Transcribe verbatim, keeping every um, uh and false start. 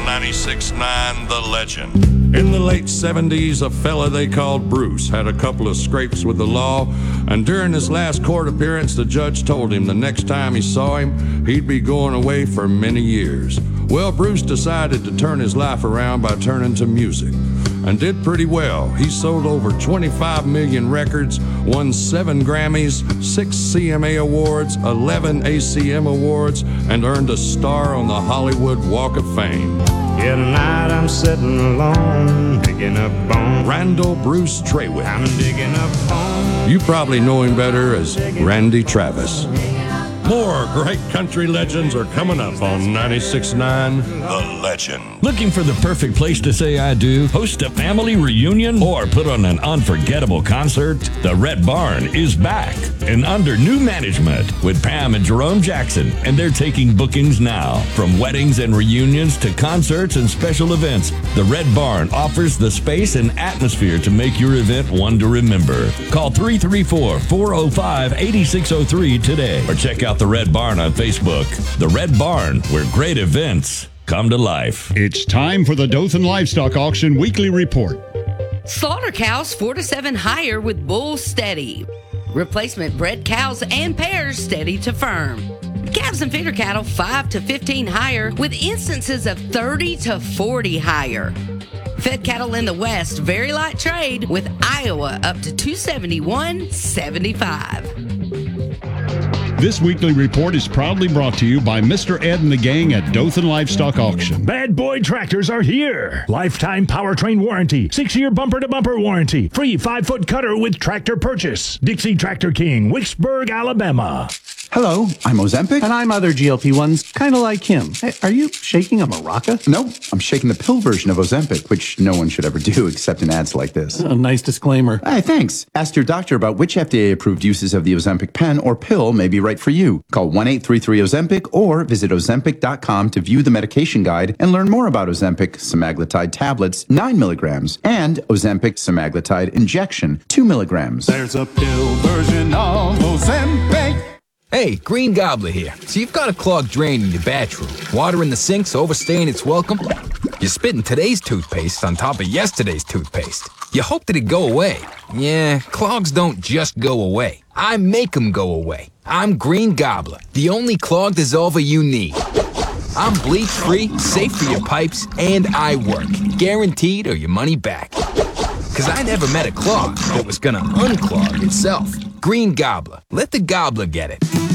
ninety-six point nine The Legend. In the late seventies, a fella they called Bruce had a couple of scrapes with the law, and during his last court appearance, the judge told him the next time he saw him, he'd be going away for many years. Well, Bruce decided to turn his life around by turning to music, and did pretty well. He sold over twenty-five million records, won seven Grammys, six C M A awards, eleven A C M awards, and earned a star on the Hollywood Walk of Fame. Yeah, tonight I'm sitting alone, digging up bones. Randall Bruce Trawick. I'm digging up bones. You probably know him better as Randy Travis. More great country legends are coming up on ninety-six point nine The Legend. Looking for the perfect place to say I do, host a family reunion, or put on an unforgettable concert? The Red Barn is back and under new management with Pam and Jerome Jackson, and they're taking bookings now. From weddings and reunions to concerts and special events, the Red Barn offers the space and atmosphere to make your event one to remember. Call three three four, four oh five, eight six oh three today, or check out the Red Barn on Facebook. The Red Barn, where great events come to life. It's time for the Dothan Livestock Auction Weekly Report. Slaughter cows four to seven higher with bulls steady. Replacement bred cows and pairs steady to firm. Calves and feeder cattle five to fifteen higher with instances of thirty to forty higher. Fed cattle in the West, very light trade with Iowa up to two seventy-one seventy-five. This weekly report is proudly brought to you by Mister Ed and the gang at Dothan Livestock Auction. Bad Boy Tractors are here. Lifetime powertrain warranty, six-year bumper-to-bumper warranty, free five-foot cutter with tractor purchase. Dixie Tractor King, Wicksburg, Alabama. Hello, I'm Ozempic. And I'm other G L P ones, kind of like him. Hey, are you shaking a maraca? No, I'm shaking the pill version of Ozempic, which no one should ever do except in ads like this. A nice disclaimer. Hey, thanks. Ask your doctor about which F D A-approved uses of the Ozempic pen or pill may be right for you. Call one eight three three Ozempic or visit ozempic dot com to view the medication guide and learn more about Ozempic semaglutide tablets, nine milligrams, and Ozempic semaglutide injection, two milligrams. There's a pill version of Ozempic. Hey, Green Gobbler here. So you've got a clogged drain in your bathroom. Water in the sink's overstaying its welcome. You're spitting today's toothpaste on top of yesterday's toothpaste. You hope that it go away. Yeah, clogs don't just go away. I make them go away. I'm Green Gobbler, the only clog dissolver you need. I'm bleach-free, safe for your pipes, and I work. Guaranteed or your money back. Because I never met a clog that was gonna unclog itself. Green Gobbler. Let the gobbler get it.